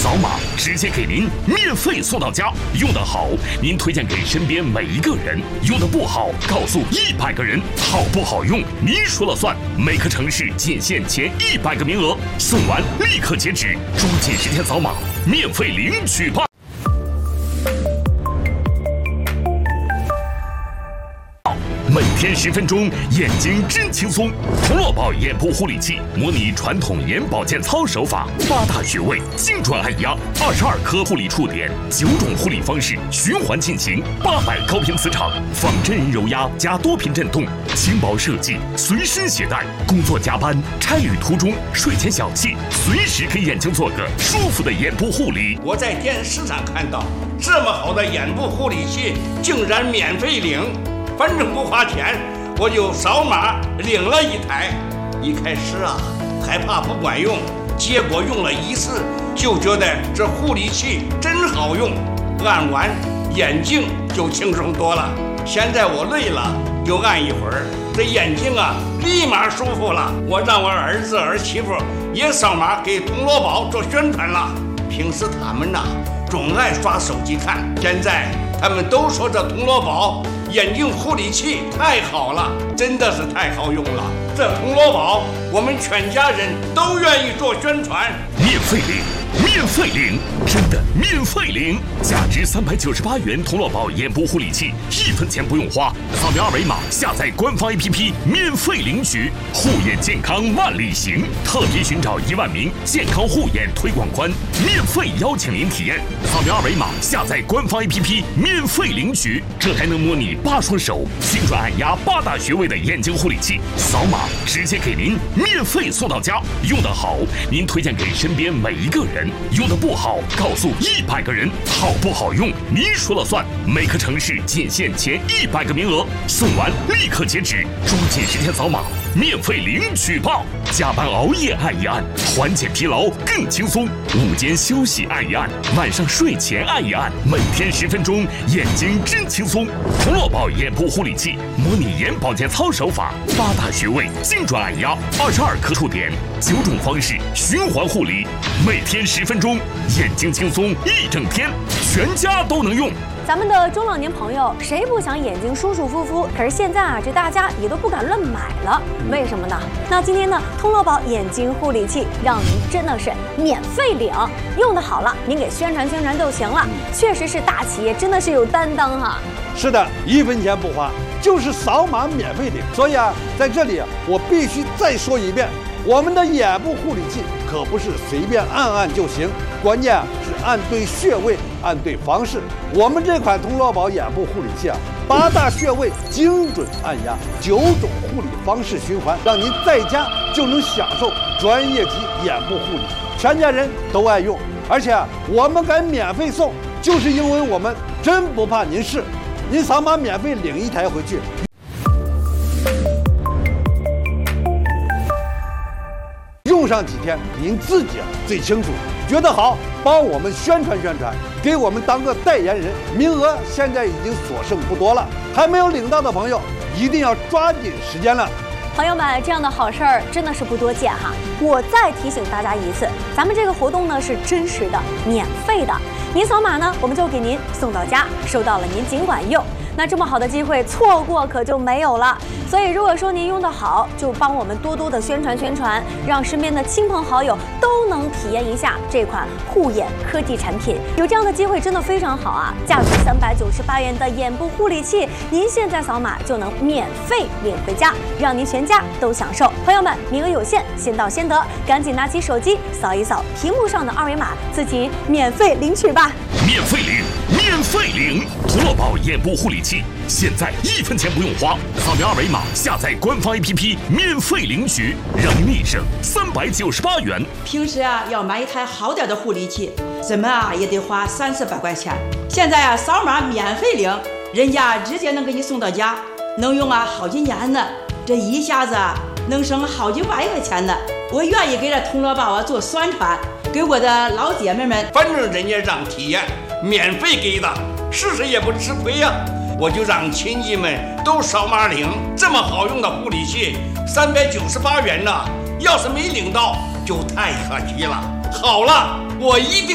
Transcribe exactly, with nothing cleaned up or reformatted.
扫码直接给您免费送到家。用得好，您推荐给身边每一个人；用得不好，告诉一百个人。好不好用，您说了算。每个城市仅限前一百个名额，送完立刻截止，抓紧时间扫码，免费领取吧。每天十分钟，眼睛真轻松。童乐宝眼部护理器模拟传统眼保健操手法，八大穴位精准按压，二十二颗护理触点，九种护理方式循环进行，八百高频磁场，仿真人揉压加多频震动，轻薄设计，随身携带。工作加班、差旅途中、睡前小憩，随时给眼睛做个舒服的眼部护理。 我在电视上看到这么好的眼部护理器，竟然免费领。反正不花钱，我就扫码领了一台。一开始啊，害怕不管用，结果用了一次，就觉得这护理器真好用，按完眼睛就轻松多了。现在我累了，就按一会儿，这眼睛啊立马舒服了。我让我儿子儿媳妇也扫码给童乐宝做宣传了。平时他们呐、啊、总爱刷手机看，现在他们都说这童乐宝眼镜护理器太好了，真的是太好用了。这童乐宝，我们全家人都愿意做宣传。 免费领，免费领，真的免费领！价值三百九十八元童乐宝眼部护理器，一分钱不用花，扫描二维码下载官方 A P P 免费领取。护眼健康万里行，特别寻找一万名健康护眼推广官，免费邀请您体验。扫描二维码下载官方 A P P 免费领取，这还能模拟八双手精准按压八大穴位的眼睛护理器，扫码直接给您免费送到家。用得好，您推荐给身边每一个人；用得不好，告诉一百个人。好不好用，您说了算。每个城市仅限前一百个名额，送完立刻截止，抓紧时间扫码，免费领取吧。加班熬夜按一按，缓解疲劳更轻松；午间休息按一按，晚上睡前按一按，每天十分钟，眼睛真轻松。童乐宝眼部护理器模拟眼保健操手法，八大穴位精准按压，二十二颗触点，九种方式循环护理，每天十分钟，眼睛轻松一整天，全家都能用。 咱们的中老年朋友谁不想眼睛舒舒服服？可是现在啊，这大家也都不敢乱买了，为什么呢？那今天呢，童乐宝眼睛护理器让您真的是免费领，用的好了，您给宣传宣传就行了。确实是大企业，真的是有担当哈。 是的，一分钱不花，就是扫码免费领。所以啊，在这里啊，我必须再说一遍，我们的眼部护理器可不是随便按按就行，关键是按对穴位，按对方式。我们这款童乐宝眼部护理器啊，八大穴位精准按压，九种护理方式循环，让您在家就能享受专业级眼部护理，全家人都爱用。而且啊，我们敢免费送，就是因为我们真不怕您试。您扫码免费领一台回去。用上几天，您自己啊最清楚。觉得好，帮我们宣传宣传，给我们当个代言人。名额现在已经所剩不多了，还没有领到的朋友，一定要抓紧时间了。 朋友们，这样的好事儿真的是不多见哈。我再提醒大家一次，咱们这个活动呢是真实的、免费的。您扫码呢，我们就给您送到家，收到了您尽管用。那这么好的机会，错过可就没有了。所以如果说您用得好，就帮我们多多的宣传宣传，让身边的亲朋好友都能体验一下这款护眼科技产品。有这样的机会真的非常好啊！价值三百九十八元的眼部护理器，您现在扫码就能免费领回家，让您全家都享受。朋友们，名额有限，先到先得，赶紧拿起手机扫一扫屏幕上的二维码，自己免费领取吧！ 免费领，免费领！童乐宝眼部护理器，现在一分钱不用花，扫描二维码下载官方 A P P 免费领取，让您立省三百九十八元。 平时啊要买一台好点的护理器，怎么啊也得花三四百块钱。现在啊扫码免费领，人家直接能给你送到家，能用啊好几年呢。这一下子啊能省好几万块钱呢。我愿意给这童乐宝啊做宣传，给我的老姐妹们。 反正人家让体验，免费给的，试试也不吃亏呀、啊。我就让亲戚们都扫码领，这么好用的护理器，三百九十八元呢，要是没领到就太可惜了。好了，我一定